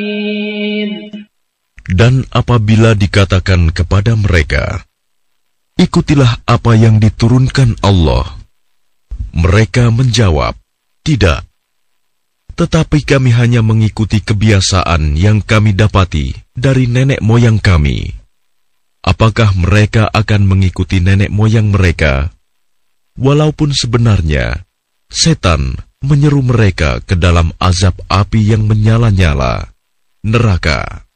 Dan apabila dikatakan kepada mereka, ikutilah apa yang diturunkan Allah, mereka menjawab, tidak. Tetapi kami hanya mengikuti kebiasaan yang kami dapati dari nenek moyang kami. Apakah mereka akan mengikuti nenek moyang mereka? Walaupun sebenarnya setan menyeru mereka ke dalam azab api yang menyala-nyala, neraka.